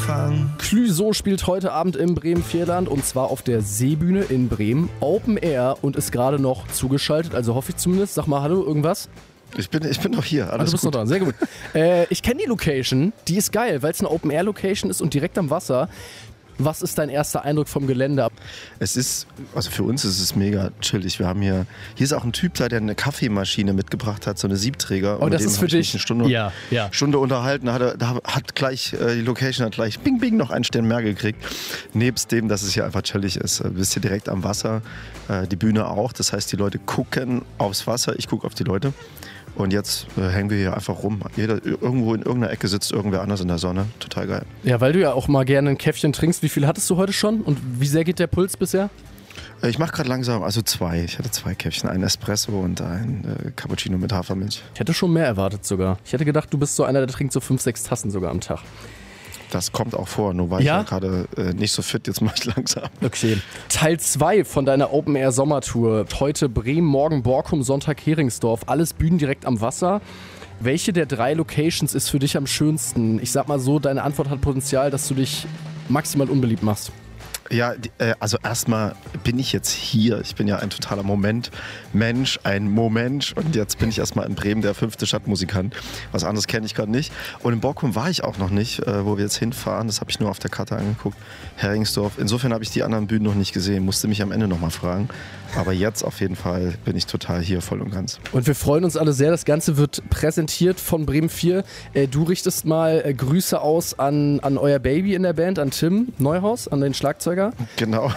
angefangen. Clüso spielt heute Abend im Bremen-Vierland und zwar auf der Seebühne in Bremen. Open Air und ist gerade noch zugeschaltet, also hoffe ich zumindest. Sag mal hallo, irgendwas? Ich bin noch hier, alles du bist gut. noch da, sehr gut. Ich kenne die Location, die ist geil, weil es eine Open-Air-Location ist und direkt am Wasser. Was ist dein erster Eindruck vom Gelände? Es ist, also für uns ist es mega chillig. Wir haben hier ist auch ein Typ da, der eine Kaffeemaschine mitgebracht hat, so eine Siebträger. Oh, das ist für dich? Eine Stunde unterhalten. Die Location hat gleich bing bing noch einen Stern mehr gekriegt. Nebst dem, dass es hier einfach chillig ist. Du bist hier direkt am Wasser, die Bühne auch. Das heißt, die Leute gucken aufs Wasser, ich gucke auf die Leute. Und jetzt hängen wir hier einfach rum. Irgendwo in irgendeiner Ecke sitzt irgendwer anders in der Sonne. Total geil. Ja, weil du ja auch mal gerne ein Käffchen trinkst. Wie viel hattest du heute schon? Und wie sehr geht der Puls bisher? Ich mache gerade langsam, also 2. Ich hatte 2 Käffchen. Ein Espresso und ein Cappuccino mit Hafermilch. Ich hätte schon mehr erwartet sogar. Ich hätte gedacht, du bist so einer, der trinkt so 5, 6 Tassen sogar am Tag. Das kommt auch vor, nur war ich ja gerade nicht so fit, jetzt mache ich langsam. Okay. Teil 2 von deiner Open-Air-Sommertour. Heute Bremen, morgen Borkum, Sonntag Heringsdorf. Alles Bühnen direkt am Wasser. Welche der 3 Locations ist für dich am schönsten? Ich sag mal so, deine Antwort hat Potenzial, dass du dich maximal unbeliebt machst. Ja, also erstmal bin ich jetzt hier. Ich bin ja ein totaler Momentmensch, ein Moment. Und jetzt bin ich erstmal in Bremen, der 5. Stadtmusikant. Was anderes kenne ich gerade nicht. Und in Borkum war ich auch noch nicht, wo wir jetzt hinfahren. Das habe ich nur auf der Karte angeguckt. Heringsdorf. Insofern habe ich die anderen Bühnen noch nicht gesehen. Musste mich am Ende nochmal fragen. Aber jetzt auf jeden Fall bin ich total hier, voll und ganz. Und wir freuen uns alle sehr. Das Ganze wird präsentiert von Bremen 4. Du richtest mal Grüße aus an euer Baby in der Band, an Tim Neuhaus, an den Schlagzeuger. Genau.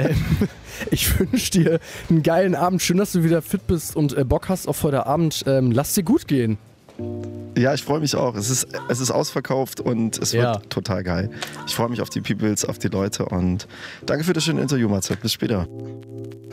Ich wünsche dir einen geilen Abend. Schön, dass du wieder fit bist und Bock hast auf heute Abend. Lass dir gut gehen. Ja, ich freue mich auch. Es ist ausverkauft und es wird total geil. Ich freue mich auf die Peoples, auf die Leute und danke für das schöne Interview, Matze. Bis später.